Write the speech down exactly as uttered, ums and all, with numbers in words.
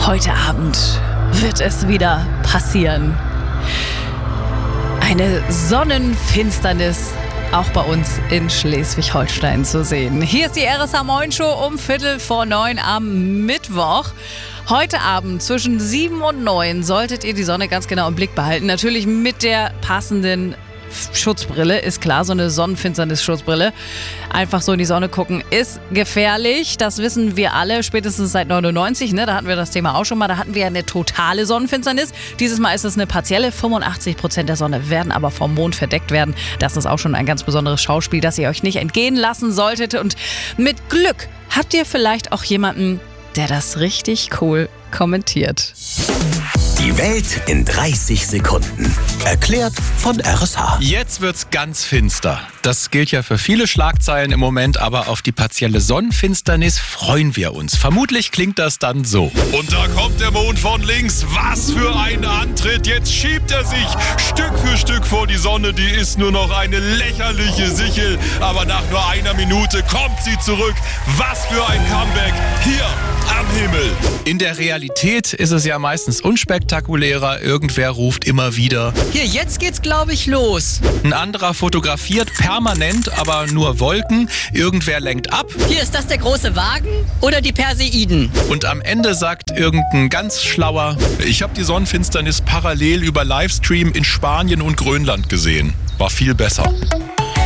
Heute Abend wird es wieder passieren. Eine Sonnenfinsternis auch bei uns in Schleswig-Holstein zu sehen. Hier ist die R S H Moin Show um Viertel vor neun am Mittwoch. Heute Abend zwischen sieben und neun solltet ihr die Sonne ganz genau im Blick behalten. Natürlich mit der passenden Schutzbrille, ist klar, so eine Sonnenfinsternis-Schutzbrille. Einfach so in die Sonne gucken ist gefährlich, das wissen wir alle, spätestens seit neunundneunzig, ne? Da hatten wir das Thema auch schon mal, da hatten wir ja eine totale Sonnenfinsternis. Dieses Mal ist es eine partielle, fünfundachtzig Prozent der Sonne werden aber vom Mond verdeckt werden. Das ist auch schon ein ganz besonderes Schauspiel, das ihr euch nicht entgehen lassen solltet. Und mit Glück habt ihr vielleicht auch jemanden, der das richtig cool kommentiert. Die Welt in dreißig Sekunden. Erklärt von R S H. Jetzt wird's ganz finster. Das gilt ja für viele Schlagzeilen im Moment, aber auf die partielle Sonnenfinsternis freuen wir uns. Vermutlich klingt das dann so. Und da kommt der Mond von links. Was für ein Antritt. Jetzt schiebt er sich Stück für Stück vor die Sonne. Die ist nur noch eine lächerliche Sichel. Aber nach nur einer Minute kommt sie zurück. Was für ein Comeback hier am Himmel. In der Realität ist es ja meistens unspektakulärer. Irgendwer ruft immer wieder: Hier, jetzt geht's, glaube ich, los. Ein anderer fotografiert permanent, aber nur Wolken. Irgendwer lenkt ab. Hier, ist das der große Wagen oder die Perseiden? Und am Ende sagt irgendein ganz Schlauer: Ich habe die Sonnenfinsternis parallel über Livestream in Spanien und Grönland gesehen. War viel besser.